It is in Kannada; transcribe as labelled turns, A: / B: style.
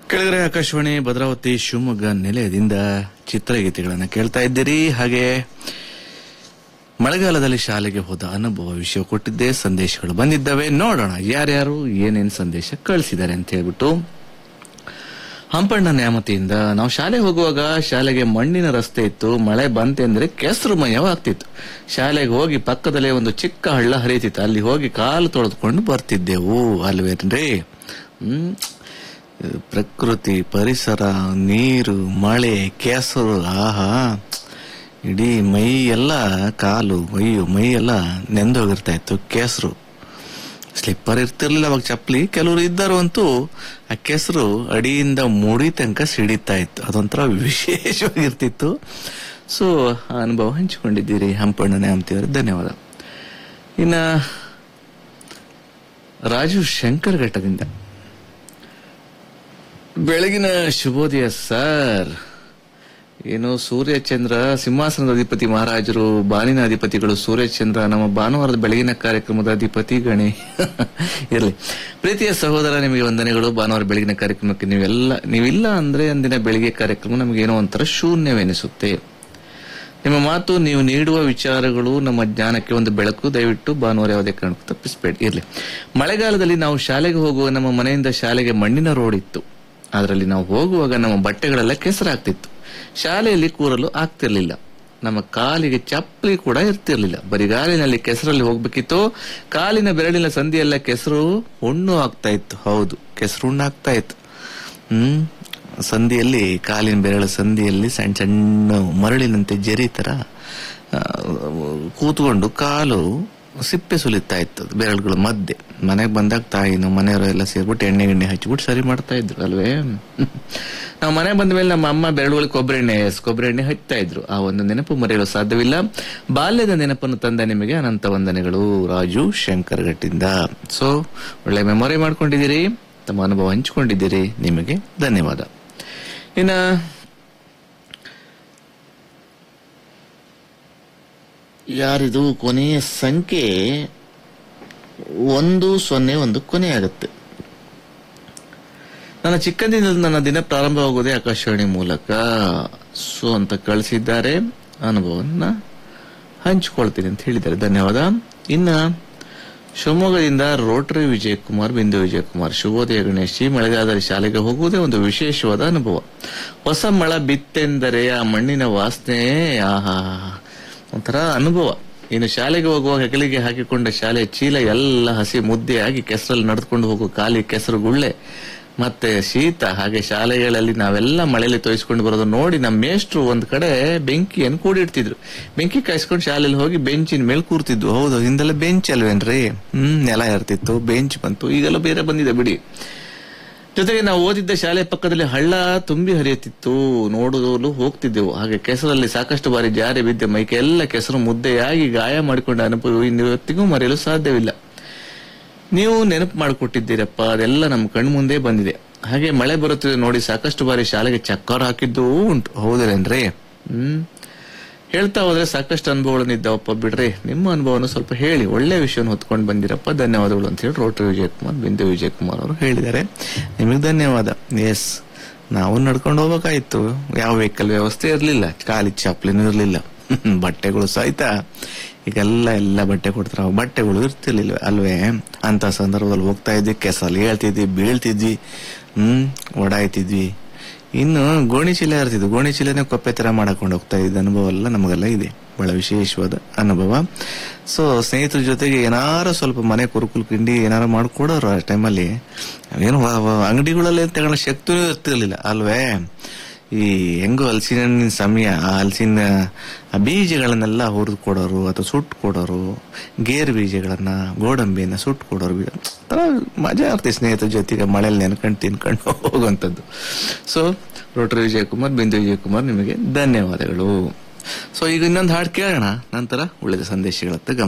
A: ಕೆಳಗರೆ ಆಕಾಶವಾಣಿ ಭದ್ರಾವತಿ ಶಿವಮೊಗ್ಗ ನಿಲಯದಿಂದ ಚಿತ್ರಗೀತೆಗಳನ್ನು ಕೇಳ್ತಾ ಇದ್ದೀರಿ. ಹಾಗೆ ಮಳೆಗಾಲದಲ್ಲಿ ಶಾಲೆಗೆ ಹೋದ ಅನುಭವ ವಿಷಯ ಕೊಟ್ಟಿದ್ದೆ. ಸಂದೇಶಗಳು ಬಂದಿದ್ದಾವೆ, ನೋಡೋಣ ಯಾರ್ಯಾರು ಏನೇನು ಸಂದೇಶ ಕಳಿಸಿದ್ದಾರೆ ಅಂತ ಹೇಳ್ಬಿಟ್ಟು. ಹಂಪಣ್ಣ ನ್ಯಾಮತಿಯಿಂದ, ನಾವು ಶಾಲೆಗೆ ಹೋಗುವಾಗ ಶಾಲೆಗೆ ಮಣ್ಣಿನ ರಸ್ತೆ ಇತ್ತು. ಮಳೆ ಬಂತೆ ಅಂದ್ರೆ ಕೆಸರುಮಯವಾಗ್ತಿತ್ತು. ಶಾಲೆಗೆ ಹೋಗಿ ಪಕ್ಕದಲ್ಲೇ ಒಂದು ಚಿಕ್ಕ ಹಳ್ಳ ಹರಿತಿತ್ತು. ಅಲ್ಲಿ ಹೋಗಿ ಕಾಲು ತೊಳೆದುಕೊಂಡು ಬರ್ತಿದ್ದೆವು ಅಲ್ವೇನ್ರಿ. ಪ್ರಕೃತಿ, ಪರಿಸರ, ನೀರು, ಮಳೆ, ಕೆಸರು, ಆಹಾ, ಇಡೀ ಮೈ ಎಲ್ಲ, ಕಾಲು ಮೈ ಎಲ್ಲ ನೆಂದೋಗಿರ್ತಾ ಇತ್ತು. ಕೆಸರು, ಸ್ಲಿಪ್ಪರ್ ಇರ್ತಿರ್ಲಿಲ್ಲ ಅವಾಗ, ಚಪ್ಪಲಿ. ಕೆಲವರು ಇದ್ದರು ಅಂತೂ ಆ ಕೆಸರು ಅಡಿಯಿಂದ ಮುಡಿ ತನಕ ಸಿಡಿತಾ ಇತ್ತು. ಅದೊಂಥರ ವಿಶೇಷವಾಗಿರ್ತಿತ್ತು. ಸೊ ಆ ಅನುಭವ ಹಂಚಿಕೊಂಡಿದ್ದೀರಿ ಹಂಪಣ್ಣ ನ್ಯಾಮತಿಯವರು, ಧನ್ಯವಾದ. ಇನ್ನ ರಾಜು ಶಂಕರ್ ಘಟ್ಟದಿಂದ, ಬೆಳಗಿನ ಶುಭೋದಯ ಸರ್. ಏನು ಸೂರ್ಯಚಂದ್ರ, ಸಿಂಹಾಸನದ ಅಧಿಪತಿ ಮಹಾರಾಜರು, ಬಾನಿನ ಅಧಿಪತಿಗಳು ಸೂರ್ಯಚಂದ್ರ, ನಮ್ಮ ಭಾನುವಾರದ ಬೆಳಗಿನ ಕಾರ್ಯಕ್ರಮದ ಅಧಿಪತಿ ಗಣಿ ಇರಲಿ. ಪ್ರೀತಿಯ ಸಹೋದರ, ನಿಮಗೆ ವಂದನೆಗಳು. ಭಾನುವಾರ ಬೆಳಗಿನ ಕಾರ್ಯಕ್ರಮಕ್ಕೆ ನೀವಿಲ್ಲ ಅಂದ್ರೆ ಅಂದಿನ ಬೆಳಿಗ್ಗೆ ಕಾರ್ಯಕ್ರಮ ನಮಗೇನೋ ಒಂಥರ ಶೂನ್ಯವೆನಿಸುತ್ತೆ. ನಿಮ್ಮ ಮಾತು, ನೀವು ನೀಡುವ ವಿಚಾರಗಳು ನಮ್ಮ ಜ್ಞಾನಕ್ಕೆ ಒಂದು ಬೆಳಕು. ದಯವಿಟ್ಟು ಭಾನುವಾರ ಯಾವುದೇ ಕಾರಣಕ್ಕೂ ತಪ್ಪಿಸಬೇಡಿ. ಇರಲಿ. ಮಳೆಗಾಲದಲ್ಲಿ ನಾವು ಶಾಲೆಗೆ ಹೋಗುವ ನಮ್ಮ ಮನೆಯಿಂದ ಶಾಲೆಗೆ ಮಣ್ಣಿನ ರೋಡ್ ಇತ್ತು. ಅದರಲ್ಲಿ ನಾವು ಹೋಗುವಾಗ ನಮ್ಮ ಬಟ್ಟೆಗಳೆಲ್ಲ ಕೆಸರಾಗ್ತಿತ್ತು. ಶಾಲೆಯಲ್ಲಿ ಕೂರಲು ಆಗ್ತಿರ್ಲಿಲ್ಲ. ನಮ್ಮ ಕಾಲಿಗೆ ಚಪ್ಪಲಿ ಕೂಡ ಇರ್ತಿರ್ಲಿಲ್ಲ. ಬರಿಗಾಲಿನಲ್ಲಿ ಕೆಸರಲ್ಲಿ ಹೋಗ್ಬೇಕಿತ್ತು. ಕಾಲಿನ ಬೆರಳಿನ ಸಂದಿಯೆಲ್ಲ ಕೆಸರು ಹುಣ್ಣು ಆಗ್ತಾ ಇತ್ತು. ಹೌದು, ಕೆಸರು ಹುಣ್ಣು ಆಗ್ತಾ ಇತ್ತು. ಸಂದಿಯಲ್ಲಿ, ಕಾಲಿನ ಬೆರಳ ಸಂದಿಯಲ್ಲಿ ಸಣ್ಣ ಸಣ್ಣ ಮರಳಿನಂತೆ ಜರಿ ತರ ಕೂತ್ಕೊಂಡು ಕಾಲು ಸಿಪ್ಪೆ ಸುಲಿತಾ ಇತ್ತು ಬೆರಳುಗಳ ಮಧ್ಯೆ. ಮನೆಗೆ ಬಂದಾಗ ತಾಯಿನು ಮನೆಯವರು ಎಲ್ಲ ಸೇರ್ಬಿಟ್ಟು ಎಣ್ಣೆ ಹಚ್ಚಿಬಿಟ್ಟು ಸರಿ ಮಾಡ್ತಾ ಇದ್ರು ಅಲ್ವೇ. ನಾವು ಮನೆ ಬಂದ ಮೇಲೆ ನಮ್ಮ ಅಮ್ಮ ಬೆರಳುಗಳಿಗೆ ಕೊಬ್ಬರಿ ಎಣ್ಣೆ ಹಚ್ತಾ ಇದ್ರು. ಆ ಒಂದು ನೆನಪು ಮರೆಯಲು ಸಾಧ್ಯವಿಲ್ಲ. ಬಾಲ್ಯದ ನೆನಪನ್ನು ತಂದ ನಿಮಗೆ ಅನಂತ ವಂದನೆಗಳು. ರಾಜು ಶಂಕರ್ ಘಟ್ಟಿಂದ. ಸೊ ಒಳ್ಳೆ ಮೆಮೊರಿ ಮಾಡ್ಕೊಂಡಿದ್ದೀರಿ, ತಮ್ಮ ಅನುಭವ ಹಂಚಿಕೊಂಡಿದ್ದೀರಿ, ನಿಮಗೆ ಧನ್ಯವಾದ. ಇನ್ನ ಯಾರಿದು ಕೊನೆಯ ಸಂಖ್ಯೆ 101 ಕೊನೆ ಆಗುತ್ತೆ. ನನ್ನ ಚಿಕ್ಕಂದಿನಿಂದ ನನ್ನ ದಿನ ಪ್ರಾರಂಭವಾಗುವುದೇ ಆಕಾಶವಾಣಿ ಮೂಲಕ. ಸೊ ಅಂತ ಕಳಿಸಿದ್ದಾರೆ. ಅನುಭವನ್ನ ಹಂಚಿಕೊಳ್ತೀನಿ ಅಂತ ಹೇಳಿದ್ದಾರೆ, ಧನ್ಯವಾದ. ಇನ್ನ ಶಿವಮೊಗ್ಗದಿಂದ ರೋಟರಿ ವಿಜಯಕುಮಾರ್, ಬಿಂದು ವಿಜಯಕುಮಾರ್, ಶುಭೋದಯ ಗಣೇಶಿ. ಮಳೆಗಾಲದಲ್ಲಿ ಶಾಲೆಗೆ ಹೋಗುವುದೇ ಒಂದು ವಿಶೇಷವಾದ ಅನುಭವ. ಹೊಸ ಮಳೆ ಬಿತ್ತೆಂದರೆ ಆ ಮಣ್ಣಿನ ವಾಸನೆ, ಆಹಾ, ಒಂಥರ ಅನುಭವ. ಇನ್ನು ಶಾಲೆಗೆ ಹೋಗುವಾಗ ಹೆಗಲಿಗೆ ಹಾಕಿಕೊಂಡ ಶಾಲೆಯ ಚೀಲ ಎಲ್ಲ ಹಸಿ ಮುದ್ದೆಯಾಗಿ ಕೆಸರಲ್ಲಿ ನಡೆದುಕೊಂಡು ಹೋಗುವ ಕಾಲಿ ಕೆಸರು ಗುಳ್ಳೆ, ಮತ್ತೆ ಶೀತ. ಹಾಗೆ ಶಾಲೆಗಳಲ್ಲಿ ನಾವೆಲ್ಲ ಮಳೆಯಲ್ಲಿ ತೋಯಿಸ್ಕೊಂಡು ಬರೋದು ನೋಡಿ ನಮ್ಮ ಮೇಷ್ಟ್ರು ಒಂದ್ ಕಡೆ ಬೆಂಕಿಯನ್ನು ಕೂಡಿಡ್ತಿದ್ರು. ಬೆಂಕಿ ಕಾಯಿಸ್ಕೊಂಡು ಶಾಲೆಯಲ್ಲಿ ಹೋಗಿ ಬೆಂಚಿನ ಮೇಲೆ ಕೂರ್ತಿದ್ವು. ಹೌದು, ಹಿಂದೆಲ್ಲ ಬೆಂಚ್ ಅಲ್ವೇನ್ರಿ. ನೆಲ ಇರ್ತಿತ್ತು, ಬೆಂಚ್ ಬಂತು, ಈಗೆಲ್ಲ ಬೇರೆ ಬಂದಿದೆ ಬಿಡಿ. ಜೊತೆಗೆ ನಾವು ಓದಿದ್ದ ಶಾಲೆ ಪಕ್ಕದಲ್ಲಿ ಹಳ್ಳ ತುಂಬಿ ಹರಿಯುತ್ತಿತ್ತು. ನೋಡಲು ಹೋಗ್ತಿದ್ದೆವು. ಹಾಗೆ ಕೆಸರಲ್ಲಿ ಸಾಕಷ್ಟು ಬಾರಿ ಜಾರಿ ಬಿದ್ದೆ. ಮೈಕೆಲ್ಲ ಕೆಸರು ಮುದ್ದೆಯಾಗಿ ಗಾಯ ಮಾಡಿಕೊಂಡ ಅನುಭವ ಇವತ್ತಿಗೂ ಮರೆಯಲು ಸಾಧ್ಯವಿಲ್ಲ. ನೀವು ನೆನಪು ಮಾಡಿಕೊಟ್ಟಿದ್ದೀರಪ್ಪ, ಅದೆಲ್ಲ ನಮ್ಮ ಕಣ್ಣು ಮುಂದೆ ಬಂದಿದೆ. ಹಾಗೆ ಮಳೆ ಬರುತ್ತಿದೆ ನೋಡಿ ಸಾಕಷ್ಟು ಬಾರಿ ಶಾಲೆಗೆ ಚಕ್ಕರ್ ಹಾಕಿದ್ದೂ ಉಂಟು. ಹೌದೇನ್ರಿ? ಹೇಳ್ತಾ ಹೋದ್ರೆ ಸಾಕಷ್ಟು ಅನುಭವಗಳನ್ನಿದ್ದಾವಪ್ಪ ಬಿಡ್ರಿ. ನಿಮ್ಮ ಅನುಭವನ ಸ್ವಲ್ಪ ಹೇಳಿ, ಒಳ್ಳೆ ವಿಷಯವನ್ನು ಹೊತ್ಕೊಂಡು ಬಂದಿರಪ್ಪ, ಧನ್ಯವಾದಗಳು ಅಂತ ಹೇಳಿ ರೋಟರಿ ವಿಜಯಕುಮಾರ್, ಬಿಂದು ವಿಜಯಕುಮಾರ್ ಅವರು ಹೇಳಿದ್ದಾರೆ. ನಿಮಗೆ ಧನ್ಯವಾದ. ಎಸ್, ನಾವು ನಡ್ಕೊಂಡು ಹೋಗ್ಬೇಕಾಯ್ತು. ಯಾವ ವೆಹಿಕಲ್ ವ್ಯವಸ್ಥೆ ಇರ್ಲಿಲ್ಲ, ಖಾಲಿ ಚಪ್ಪಲಿನೂ ಇರ್ಲಿಲ್ಲ. ಬಟ್ಟೆಗಳು ಸಹಿತ ಈಗೆಲ್ಲ ಬಟ್ಟೆ ಕೊಡ್ತಾರ, ಬಟ್ಟೆಗಳು ಇರ್ತಿರ್ಲಿಲ್ಲ ಅಲ್ವೇ. ಅಂತ ಸಂದರ್ಭದಲ್ಲಿ ಹೋಗ್ತಾ ಇದ್ವಿ, ಕೆಸರಲ್ಲಿ ಹೇಳ್ತಿದ್ವಿ, ಬೀಳ್ತಿದ್ವಿ, ಓಡಾಯ್ತಿದ್ವಿ. ಇನ್ನು ಗೋಣಿ ಚೀಲ ಇರ್ತಿದ್ವು, ಗೋಣಿ ಚೀಲನೇ ಕೊಪ್ಪೆ ತರ ಮಾಡಕೊಂಡು ಹೋಗ್ತಾ ಇದ್ದ ಅನುಭವ ಎಲ್ಲ ನಮಗೆಲ್ಲ ಇದೆ. ಬಹಳ ವಿಶೇಷವಾದ ಅನುಭವ. ಸೊ ಸ್ನೇಹಿತರ ಜೊತೆಗೆ ಏನಾರು ಸ್ವಲ್ಪ ಮನೆ ಕುರುಕುಲು ಕಿಂಡಿ ಏನಾರು ಮಾಡ್ಕೊಡೋರು. ಆ ಟೈಮಲ್ಲಿ ಏನು ಅಂಗಡಿಗಳಲ್ಲಿ ತಗೊಳ್ಳೋ ಶಕ್ತಿನೂ ಇರ್ತಿರ್ಲಿಲ್ಲ ಅಲ್ವೇ. ಈ ಹೆಂಗೋ ಹಲಸಿನ ಸಮಯ, ಆ ಹಲಸಿನ ಬೀಜಗಳನ್ನೆಲ್ಲ ಹುರಿದು ಕೊಡೋರು ಅಥವಾ ಸುಟ್ಟು ಕೊಡೋರು, ಗೇರು ಬೀಜಗಳನ್ನ, ಗೋಡಂಬಿಯನ್ನ ಸುಟ್ಟು ಕೊಡೋರು. ತರ ಮಜಾ ಇರ್ತೀವಿ ಸ್ನೇಹಿತರ ಜೊತೆಗೆ ಮಳೆಯಲ್ಲಿ ನೆನ್ಕೊಂಡು ತಿನ್ಕೊಂಡು ಹೋಗುವಂಥದ್ದು. ಸೊ ರೋಟರಿ ವಿಜಯಕುಮಾರ್, ಬಿಂದು ವಿಜಯಕುಮಾರ್, ನಿಮಗೆ ಧನ್ಯವಾದಗಳು. ಸೊ ಈಗ ಇನ್ನೊಂದು ಹಾಡು ಕೇಳೋಣ, ನಂತರ ಉಳಿದ ಸಂದೇಶಗಳತ್ತ ಗಮನ